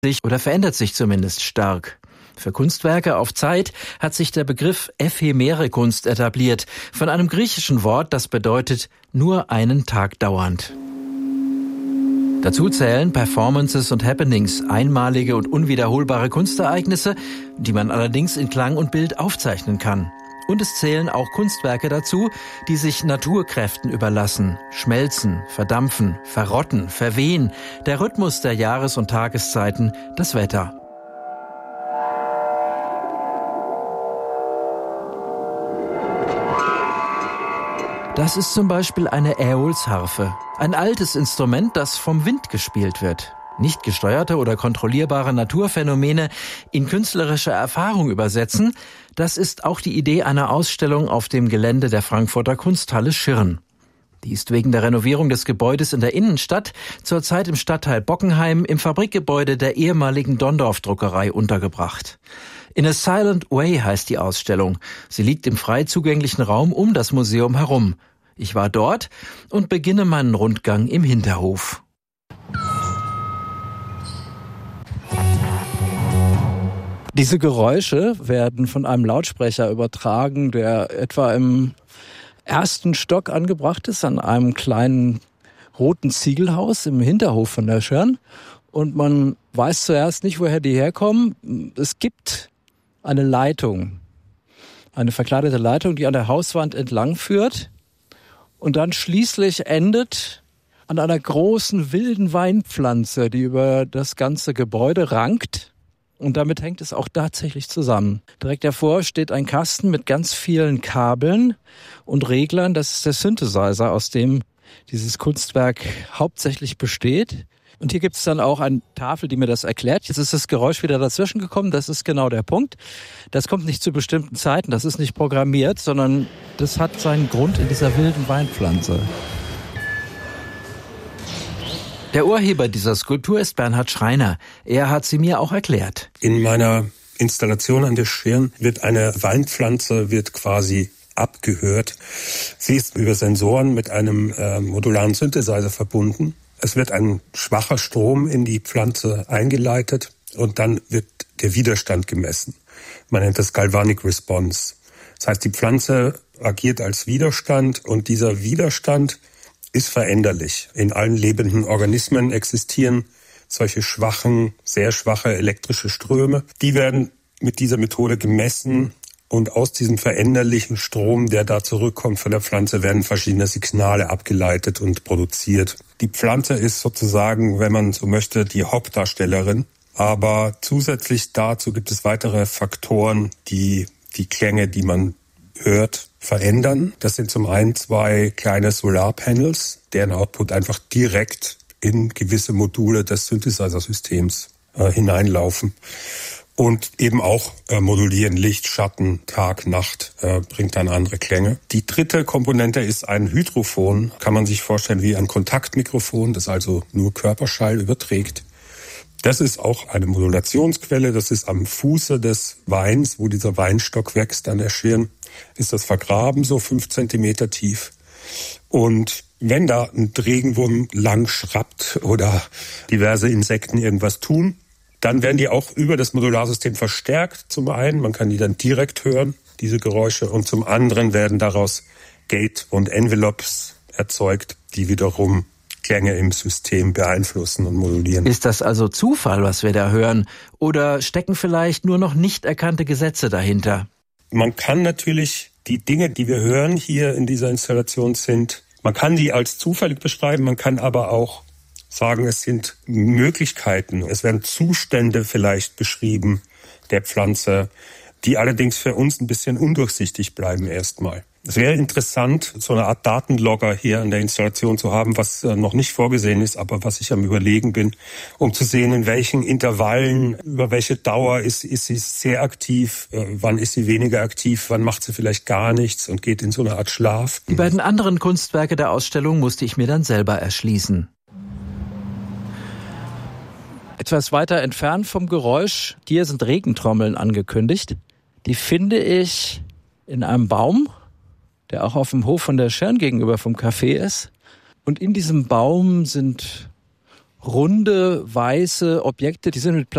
oder verändert sich zumindest stark. Für Kunstwerke auf Zeit hat sich der Begriff ephemere Kunst etabliert, von einem griechischen Wort, das bedeutet nur einen Tag dauernd. Dazu zählen Performances und Happenings, einmalige und unwiederholbare Kunstereignisse, die man allerdings in Klang und Bild aufzeichnen kann. Und es zählen auch Kunstwerke dazu, die sich Naturkräften überlassen, schmelzen, verdampfen, verrotten, verwehen, der Rhythmus der Jahres- und Tageszeiten, das Wetter. Das ist zum Beispiel eine Äolsharfe, ein altes Instrument, das vom Wind gespielt wird. Nicht gesteuerte oder kontrollierbare Naturphänomene in künstlerische Erfahrung übersetzen, das ist auch die Idee einer Ausstellung auf dem Gelände der Frankfurter Kunsthalle Schirn. Die ist wegen der Renovierung des Gebäudes in der Innenstadt zurzeit im Stadtteil Bockenheim im Fabrikgebäude der ehemaligen Dondorf-Druckerei untergebracht. In a Silent Way heißt die Ausstellung. Sie liegt im frei zugänglichen Raum um das Museum herum. Ich war dort und beginne meinen Rundgang im Hinterhof. Diese Geräusche werden von einem Lautsprecher übertragen, der etwa im ersten Stock angebracht ist, an einem kleinen roten Ziegelhaus im Hinterhof von der Schirn. Und man weiß zuerst nicht, woher die herkommen. Es gibt eine Leitung, eine verkleidete Leitung, die an der Hauswand entlang führt und dann schließlich endet an einer großen wilden Weinpflanze, die über das ganze Gebäude rankt. Und damit hängt es auch tatsächlich zusammen. Direkt davor steht ein Kasten mit ganz vielen Kabeln und Reglern. Das ist der Synthesizer, aus dem dieses Kunstwerk hauptsächlich besteht. Und hier gibt es dann auch eine Tafel, die mir das erklärt. Jetzt ist das Geräusch wieder dazwischen gekommen. Das ist genau der Punkt. Das kommt nicht zu bestimmten Zeiten. Das ist nicht programmiert, sondern das hat seinen Grund in dieser wilden Weinpflanze. Der Urheber dieser Skulptur ist Bernhard Schreiner. Er hat sie mir auch erklärt. In meiner Installation an der Schirn wird eine Weinpflanze quasi abgehört. Sie ist über Sensoren mit einem modularen Synthesizer verbunden. Es wird ein schwacher Strom in die Pflanze eingeleitet und dann wird der Widerstand gemessen. Man nennt das Galvanic Response. Das heißt, die Pflanze agiert als Widerstand und dieser Widerstand ist veränderlich. In allen lebenden Organismen existieren solche sehr schwache elektrische Ströme. Die werden mit dieser Methode gemessen und aus diesem veränderlichen Strom, der da zurückkommt von der Pflanze, werden verschiedene Signale abgeleitet und produziert. Die Pflanze ist sozusagen, wenn man so möchte, die Hauptdarstellerin. Aber zusätzlich dazu gibt es weitere Faktoren, die die Klänge, die man hört, verändern. Das sind zum einen 2 kleine Solarpanels, deren Output einfach direkt in gewisse Module des Synthesizer-Systems hineinlaufen. Und eben auch modulieren Licht, Schatten, Tag, Nacht, bringt dann andere Klänge. Die dritte Komponente ist ein Hydrophon. Kann man sich vorstellen wie ein Kontaktmikrofon, das also nur Körperschall überträgt. Das ist auch eine Modulationsquelle. Das ist am Fuße des Weins, wo dieser Weinstock wächst an der Schirn, ist das vergraben, so 5 Zentimeter tief. Und wenn da ein Regenwurm lang schrappt oder diverse Insekten irgendwas tun, dann werden die auch über das Modularsystem verstärkt zum einen. Man kann die dann direkt hören, diese Geräusche. Und zum anderen werden daraus Gate und Envelopes erzeugt, die wiederum Klänge im System beeinflussen und modulieren. Ist das also Zufall, was wir da hören? Oder stecken vielleicht nur noch nicht erkannte Gesetze dahinter? Man kann natürlich die Dinge, die wir hören hier in dieser Installation man kann die als zufällig beschreiben, man kann aber auch sagen, es sind Möglichkeiten. Es werden Zustände vielleicht beschrieben der Pflanze, die allerdings für uns ein bisschen undurchsichtig bleiben erstmal. Es wäre interessant, so eine Art Datenlogger hier an der Installation zu haben, was noch nicht vorgesehen ist, aber was ich am Überlegen bin, um zu sehen, in welchen Intervallen, über welche Dauer ist sie sehr aktiv, wann ist sie weniger aktiv, wann macht sie vielleicht gar nichts und geht in so eine Art Schlaf. Die beiden anderen Kunstwerke der Ausstellung musste ich mir dann selber erschließen. Etwas weiter entfernt vom Geräusch, hier sind Regentrommeln angekündigt. Die finde ich in einem Baum, der auch auf dem Hof von der Schirn gegenüber vom Café ist. Und in diesem Baum sind runde, weiße Objekte, die sind mit